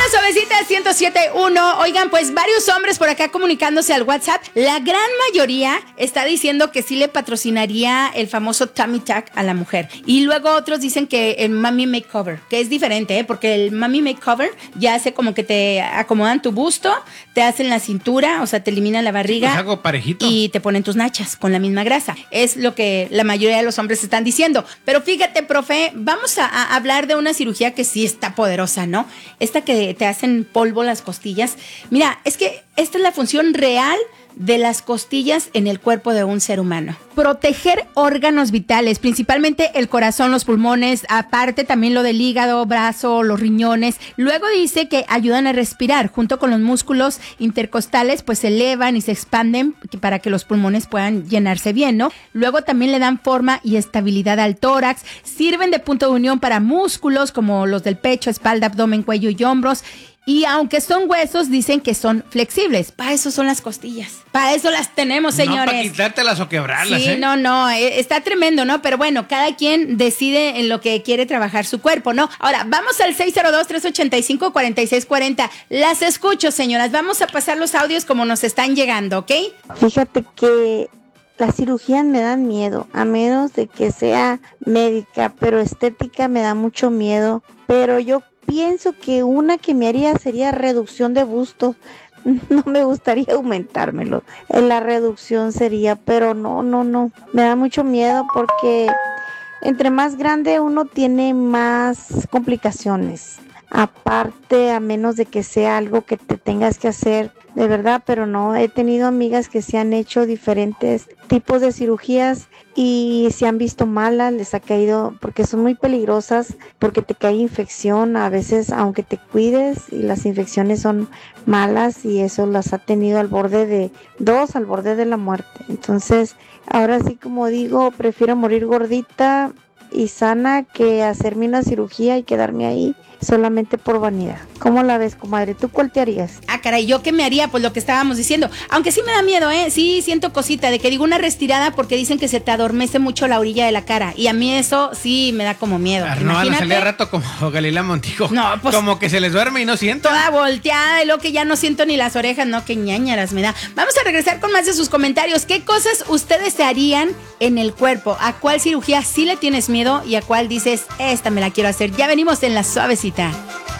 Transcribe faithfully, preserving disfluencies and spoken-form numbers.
Suavecita ciento siete punto uno. Oigan, pues varios hombres por acá comunicándose al WhatsApp. La gran mayoría está diciendo que sí le patrocinaría el famoso tummy tuck a la mujer. Y luego otros dicen que el mommy makeover, que es diferente, ¿eh? Porque el mommy makeover ya hace como que te acomodan tu busto, te hacen la cintura, o sea, te eliminan la barriga. Pues algo parejito. Y te ponen tus nachas con la misma grasa. Es lo que la mayoría de los hombres están diciendo. Pero fíjate, profe, vamos a, a hablar de una cirugía que sí está poderosa, ¿no? Esta que te hacen polvo las costillas. Mira, es que esta es la función real de las costillas en el cuerpo de un ser humano. Proteger órganos vitales, principalmente el corazón, los pulmones, aparte también lo del hígado, brazo, los riñones. Luego dice que ayudan a respirar, junto con los músculos intercostales, pues se elevan y se expanden para que los pulmones puedan llenarse bien, ¿no? Luego también le dan forma y estabilidad al tórax, sirven de punto de unión para músculos como los del pecho, espalda, abdomen, cuello y hombros. Y aunque son huesos, dicen que son flexibles. Para eso son las costillas. Para eso las tenemos, señores. No para quitártelas o quebrarlas, Sí, ¿eh? no, no. Está tremendo, ¿no? Pero bueno, cada quien decide en lo que quiere trabajar su cuerpo, ¿no? Ahora, vamos al seis cero dos, tres ocho cinco, cuatro seis cuatro cero. Las escucho, señoras. Vamos a pasar los audios como nos están llegando, ¿ok? Fíjate que las cirugías me dan miedo, a menos de que sea médica, pero estética me da mucho miedo. Pero yo pienso que una que me haría sería reducción de busto. No me gustaría aumentármelo. La reducción sería, pero no, no, no. Me da mucho miedo porque entre más grande uno tiene más complicaciones. Aparte, a menos de que sea algo que te tengas que hacer de verdad, pero no, he tenido amigas que se han hecho diferentes tipos de cirugías y se han visto malas, les ha caído, porque son muy peligrosas, porque te cae infección a veces, aunque te cuides, y las infecciones son malas y eso las ha tenido al borde de, dos, al borde de la muerte. Entonces, ahora sí, como digo, prefiero morir gordita y sana que hacerme una cirugía y quedarme ahí solamente por vanidad. ¿Cómo la ves, comadre? ¿Tú cuál te harías? Ah, caray, ¿yo qué me haría? Pues lo que estábamos diciendo. Aunque sí me da miedo, ¿eh? Sí, siento cosita de que digo una restirada porque dicen que se te adormece mucho la orilla de la cara. Y a mí eso sí me da como miedo. Ah, no, van a salir a rato como Galilea Montijo. No, pues. Como que se les duerme y no siento. Toda volteada y luego que ya no siento ni las orejas. No, qué ñañaras me da. Vamos a regresar con más de sus comentarios. ¿Qué cosas ustedes se harían en el cuerpo? ¿A cuál cirugía sí le tienes miedo y a cuál dices, esta me la quiero hacer? Ya venimos en La Suavecita.